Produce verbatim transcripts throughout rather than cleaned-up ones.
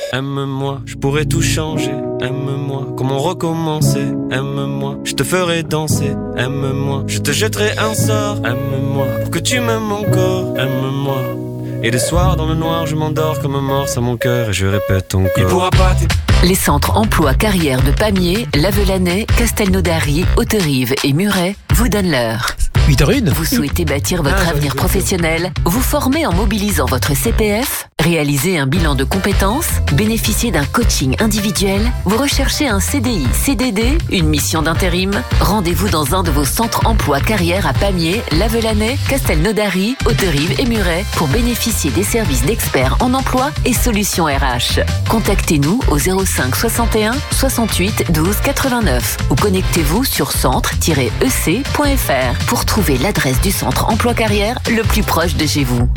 Aime-moi, je pourrais tout changer. Aime-moi, comment recommencer. Aime-moi, je te ferai danser. Aime-moi, je te jetterai un sort. Aime-moi, pour que tu m'aimes encore. Aime-moi. Et le soir dans le noir je m'endors comme un morse à mon cœur et je répète encore. Il pourra pas t- Les centres emploi carrière de Pamiers, Lavelanet, Castelnaudary, Hauterive et Muret vous donnent l'heure. huit heures une. Vous souhaitez bâtir votre Ah, avenir professionnel, vous former en mobilisant votre C P F, réaliser un bilan de compétences, bénéficier d'un coaching individuel, vous recherchez un C D I, C D D, une mission d'intérim. Rendez-vous dans un de vos centres emploi carrière à Pamiers, Lavelanet, Castelnaudary, Hauterive et Muret pour bénéficier des services d'experts en emploi et solutions R H. Contactez-nous au zéro cinq soixante et un soixante-huit douze quatre-vingt-neuf ou connectez-vous sur centre tiret e c point f r pour trouver l'adresse du centre emploi carrière le plus proche de chez vous.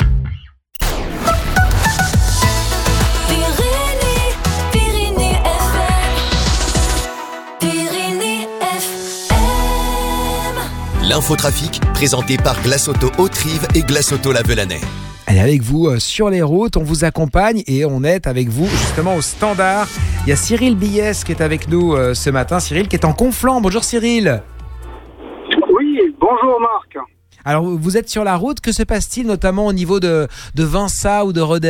L'infotrafic, présenté par Glace Auto Hauterive et Glace Auto Lavelanet. Allez, avec vous euh, sur les routes, on vous accompagne et on est avec vous justement au standard. Il y a Cyril Bies qui est avec nous euh, ce matin. Cyril qui est en Conflans. Bonjour Cyril. Oui, bonjour Marc. Alors vous êtes sur la route, que se passe-t-il notamment au niveau de, de Vinça ou de Rodez ?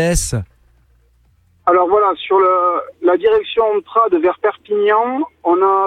Alors voilà, sur le, la direction Prades vers Perpignan, on a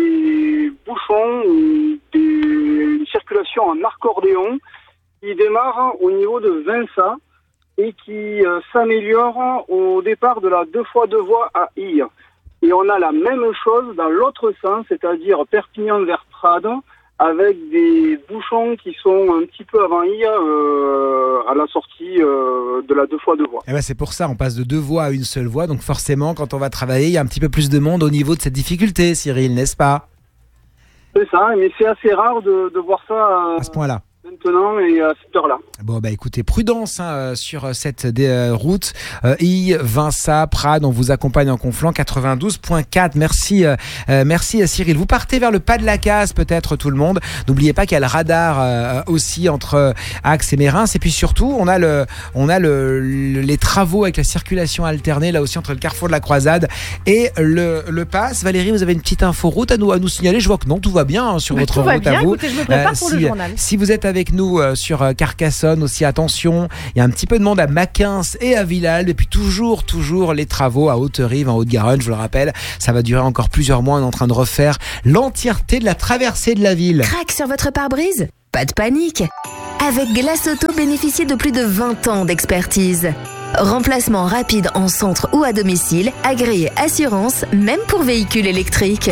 des bouchons, des, une circulation en accordéon qui démarre au niveau de Vinça et qui euh, s'améliore au départ de la deux fois deux voies à Hyères. Et on a la même chose dans l'autre sens, c'est-à-dire Perpignan vers Prades, avec des bouchons qui sont un petit peu avant Hyères, euh, à la sortie euh, de la deux fois deux voies. Eh ben c'est pour ça, on passe de deux voies à une seule voie, donc forcément quand on va travailler, il y a un petit peu plus de monde au niveau de cette difficulté, Cyril, n'est-ce pas ? C'est ça, mais c'est assez rare de, de voir ça euh, à ce point-là. Maintenant et à cette heure-là. Bon bah écoutez, prudence hein, sur cette euh, route euh, Hyères, Vinça, Prades, on vous accompagne en Conflans quatre-vingt-douze virgule quatre. Merci, euh, euh, merci Cyril. Vous partez vers le pas de la case peut-être tout le monde. N'oubliez pas qu'il y a le radar euh, aussi entre euh, Axe et Mérins. Et puis surtout, on a le, on a le, le, les travaux avec la circulation alternée là aussi entre le carrefour de la Croisade et le, le Pass. Valérie, vous avez une petite info route à nous à nous signaler. Je vois que non, tout va bien hein, sur Mais votre tout route va bien. à vous. Écoutez, je me prépare Euh, pour si, le journal. Si vous êtes avec nous euh, sur euh, Carcassonne aussi, attention, il y a un petit peu de monde à Maquins et à Villalbe et puis toujours, toujours les travaux à Hauterive en Haute-Garonne, je vous le rappelle, ça va durer encore plusieurs mois, on est en train de refaire l'entièreté de la traversée de la ville. Crac sur votre pare-brise ? Pas de panique. Avec Glace Auto, bénéficiez de plus de vingt ans d'expertise. Remplacement rapide en centre ou à domicile, agréé assurance, même pour véhicules électriques.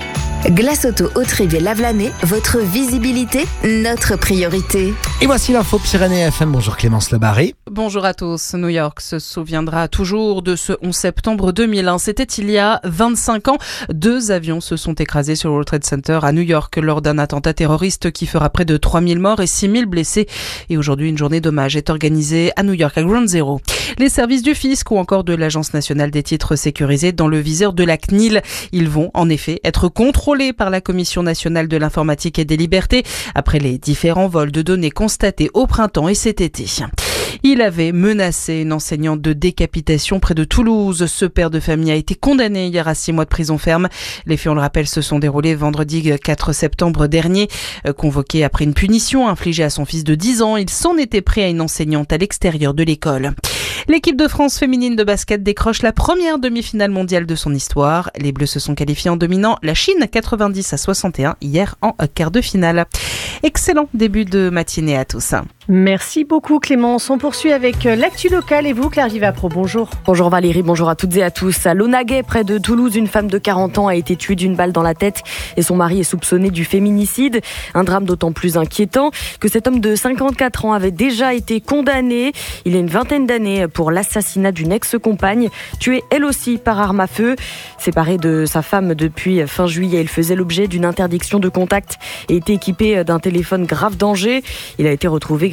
Glace Auto Hauterive et Lavelanet, votre visibilité, notre priorité. Et voici l'info Pyrénées F M. Bonjour Clémence Lebarré. Bonjour à tous. New York se souviendra toujours de ce onze septembre deux mille un. C'était il y a vingt-cinq ans. Deux avions se sont écrasés sur le World Trade Center à New York lors d'un attentat terroriste qui fera près de trois mille morts et six mille blessés. Et aujourd'hui, une journée d'hommage est organisée à New York, à Ground Zero. Les services du fisc ou encore de l'Agence nationale des titres sécurisés dans le viseur de la C N I L. Ils vont en effet être contrôlés par la Commission nationale de l'informatique et des libertés après les différents vols de données constatés au printemps et cet été. Il avait menacé une enseignante de décapitation près de Toulouse. Ce père de famille a été condamné hier à six mois de prison ferme. Les faits, on le rappelle, se sont déroulés vendredi quatre septembre dernier. Convoqué après une punition infligée à son fils de dix ans, il s'en était pris à une enseignante à l'extérieur de l'école. L'équipe de France féminine de basket décroche la première demi-finale mondiale de son histoire. Les Bleus se sont qualifiés en dominant la Chine quatre-vingt-dix à soixante et un hier en quart de finale. Excellent début de matinée à tous. Merci beaucoup Clémence. On poursuit avec l'actu locale et vous, Claire Vivapro, bonjour. Bonjour Valérie, bonjour à toutes et à tous. À Launaguet, près de Toulouse, une femme de quarante ans a été tuée d'une balle dans la tête et son mari est soupçonné du féminicide. Un drame d'autant plus inquiétant que cet homme de cinquante-quatre ans avait déjà été condamné il y a une vingtaine d'années pour l'assassinat d'une ex-compagne, tuée elle aussi par arme à feu. Séparé de sa femme depuis fin juillet, il faisait l'objet d'une interdiction de contact et était équipé d'un téléphone grave danger. Il a été retrouvé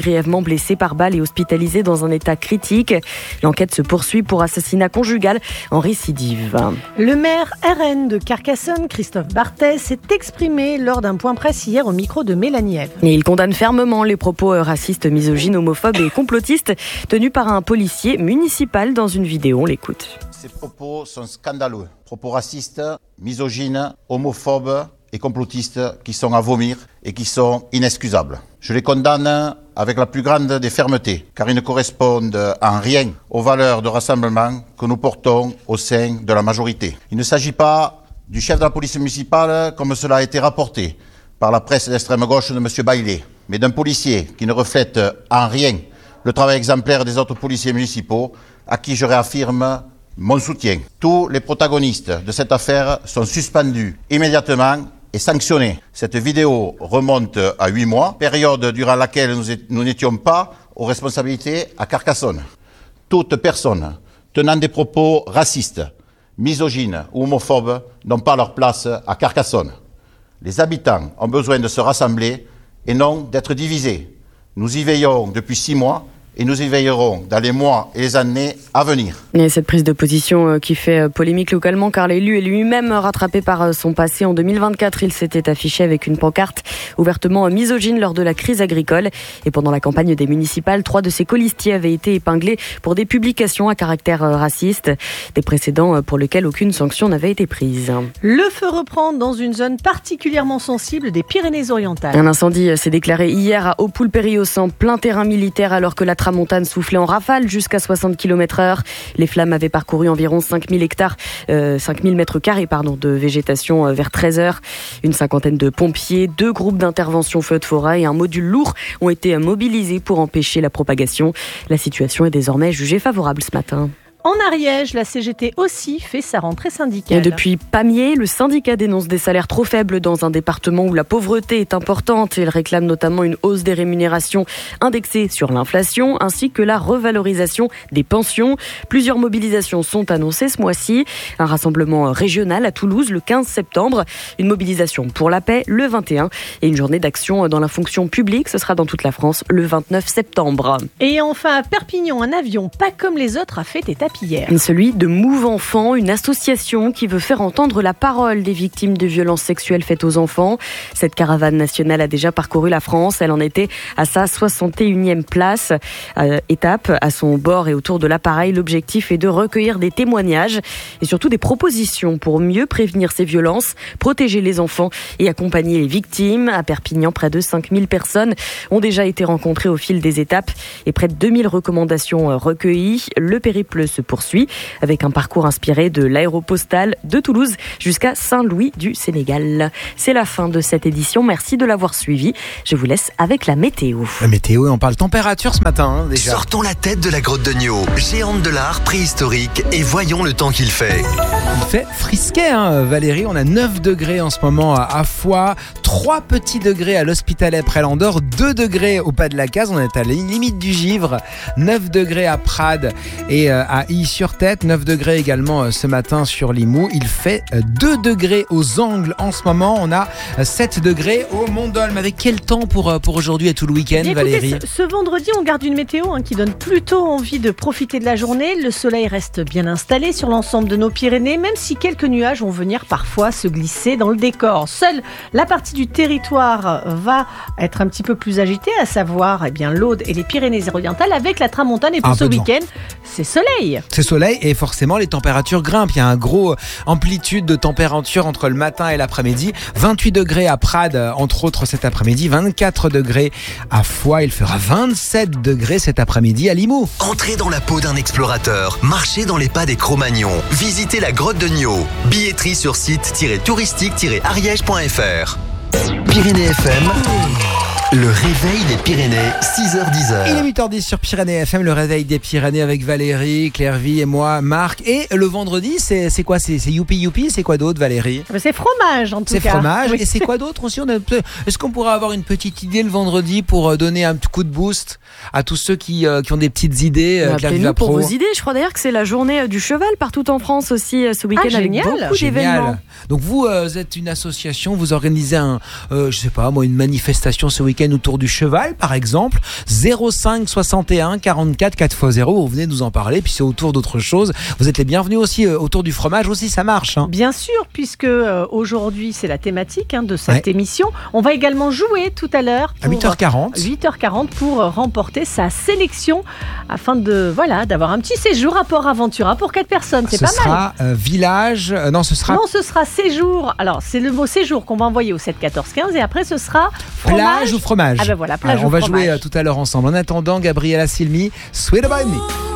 grièvement blessé par balle et hospitalisé dans un état critique. L'enquête se poursuit pour assassinat conjugal en récidive. Le maire R N de Carcassonne, Christophe Barthès, s'est exprimé lors d'un point presse hier au micro de Mélanie Ève. Et il condamne fermement les propos racistes, misogynes, homophobes et complotistes tenus par un policier municipal dans une vidéo. On l'écoute. Ces propos sont scandaleux. Propos racistes, misogynes, homophobes et complotistes qui sont à vomir et qui sont inexcusables. Je les condamne avec la plus grande des fermetés, car ils ne correspondent en rien aux valeurs de rassemblement que nous portons au sein de la majorité. Il ne s'agit pas du chef de la police municipale, comme cela a été rapporté par la presse d'extrême gauche de M. Bailey, mais d'un policier qui ne reflète en rien le travail exemplaire des autres policiers municipaux, à qui je réaffirme mon soutien. Tous les protagonistes de cette affaire sont suspendus immédiatement et sanctionnés. Cette vidéo remonte à huit mois, période durant laquelle nous, nous n'étions pas aux responsabilités à Carcassonne. Toute personne tenant des propos racistes, misogynes ou homophobes n'ont pas leur place à Carcassonne. Les habitants ont besoin de se rassembler et non d'être divisés. Nous y veillons depuis six mois. Et nous y veillerons dans les mois et les années à venir. Et cette prise de position qui fait polémique localement, car l'élu est lui-même rattrapé par son passé. En deux mille vingt-quatre, il s'était affiché avec une pancarte ouvertement misogyne lors de la crise agricole. Et pendant la campagne des municipales, trois de ses colistiers avaient été épinglés pour des publications à caractère raciste. Des précédents pour lesquels aucune sanction n'avait été prise. Le feu reprend dans une zone particulièrement sensible des Pyrénées-Orientales. Un incendie s'est déclaré hier à Aupoul-Périos, en plein terrain militaire, alors que la tramontane soufflait en rafale jusqu'à soixante kilomètres heure. Les flammes avaient parcouru environ cinq mille hectares, euh, cinq mille mètres carrés pardon, de végétation euh, vers treize heures. Une cinquantaine de pompiers, deux groupes d'intervention feu de forêt et un module lourd ont été mobilisés pour empêcher la propagation. La situation est désormais jugée favorable ce matin. En Ariège, la C G T aussi fait sa rentrée syndicale. Et depuis Pamiers, le syndicat dénonce des salaires trop faibles dans un département où la pauvreté est importante. Il réclame notamment une hausse des rémunérations indexées sur l'inflation ainsi que la revalorisation des pensions. Plusieurs mobilisations sont annoncées ce mois-ci. Un rassemblement régional à Toulouse le quinze septembre, une mobilisation pour la paix le vingt et un et une journée d'action dans la fonction publique. Ce sera dans toute la France le vingt-neuf septembre. Et enfin à Perpignan, un avion pas comme les autres a fait étape hier. Celui de Move Enfants, une association qui veut faire entendre la parole des victimes de violences sexuelles faites aux enfants. Cette caravane nationale a déjà parcouru la France. Elle en était à sa soixante et unième place. Euh, étape à son bord et autour de l'appareil. L'objectif est de recueillir des témoignages et surtout des propositions pour mieux prévenir ces violences, protéger les enfants et accompagner les victimes. À Perpignan, près de cinq mille personnes ont déjà été rencontrées au fil des étapes et près de deux mille recommandations recueillies. Le périple se poursuit avec un parcours inspiré de l'aéropostale de Toulouse jusqu'à Saint-Louis du Sénégal. C'est la fin de cette édition. Merci de l'avoir suivi. Je vous laisse avec la météo. La météo, et on parle température ce matin hein, déjà. Sortons la tête de la grotte de Nio, géante de l'art préhistorique, et voyons le temps qu'il fait. Il fait frisquet hein, Valérie, on a neuf degrés en ce moment à Foix, trois petits degrés à l'Hospitalet près l'Andorre, deux degrés au Pas de la Case, on est à la limite du givre, neuf degrés à Prades et à I-sur-Tête, neuf degrés également ce matin sur Limoux. Il fait deux degrés aux Angles en ce moment. On a sept degrés au Mont-Dolme. Avec quel temps pour, pour aujourd'hui et tout le week-end, écoutez, Valérie? ce, ce vendredi, on garde une météo hein, qui donne plutôt envie de profiter de la journée. Le soleil reste bien installé sur l'ensemble de nos Pyrénées, même si quelques nuages vont venir parfois se glisser dans le décor. Seule la partie du territoire va être un petit peu plus agitée, à savoir eh bien, l'Aude et les Pyrénées-Orientales avec la tramontane. Et pour ce week-end, c'est soleil. C'est soleil et forcément les températures grimpent. Il y a un gros amplitude de température entre le matin et l'après-midi. vingt-huit degrés à Prades, entre autres cet après-midi. vingt-quatre degrés à Foix. Il fera vingt-sept degrés cet après-midi à Limoux. Entrez dans la peau d'un explorateur. Marchez dans les pas des Cro-Magnons. Visitez la grotte de Nio. Billetterie sur site-touristique-ariège point f r. Pyrénées F M. Le réveil des Pyrénées, six heures dix. Il est huit heures dix sur Pyrénées F M, le réveil des Pyrénées avec Valérie, Clairvy et moi, Marc. Et le vendredi, c'est, c'est quoi? C'est, c'est youpi youpi, c'est quoi d'autre, Valérie? C'est fromage en tout c'est cas. C'est fromage, oui. Et c'est quoi d'autre aussi? On a, est-ce qu'on pourrait avoir une petite idée le vendredi pour donner un petit coup de boost à tous ceux qui, euh, qui ont des petites idées? Appelez-nous pour vos idées. Je crois d'ailleurs que c'est la journée du cheval partout en France aussi ce week-end ah, avec génial. beaucoup génial. d'événements. Donc vous, euh, vous êtes une association, vous organisez un, euh, je sais pas moi, une manifestation ce week-end week-end autour du cheval, par exemple. zéro cinq soixante et un quarante-quatre quatre fois zéro, vous venez nous en parler. Puis c'est autour d'autres choses. Vous êtes les bienvenus aussi euh, autour du fromage aussi, ça marche. Hein. Bien sûr, puisque euh, aujourd'hui c'est la thématique hein, de cette Ouais. émission. On va également jouer tout à l'heure À huit heures quarante. huit heures quarante pour euh, remporter sa sélection afin de voilà d'avoir un petit séjour à Port Aventura pour quatre personnes. C'est Ce pas mal. sera euh, village. euh, non, ce sera Non, ce sera séjour. Alors, c'est le mot séjour qu'on va envoyer au sept quatorze quinze et après ce sera fromage. plage ou fromage. Ah ben voilà, plage Alors, ou on va fromage. jouer euh, tout à l'heure ensemble. En attendant, Gabriella Cilmi, Sweet About Me.